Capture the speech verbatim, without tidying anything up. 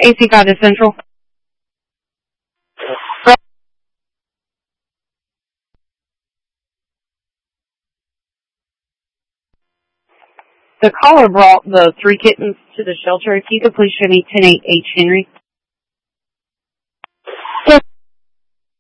A C five to Central. The caller brought the three kittens to the shelter. If you could please show me ten eight H Henry.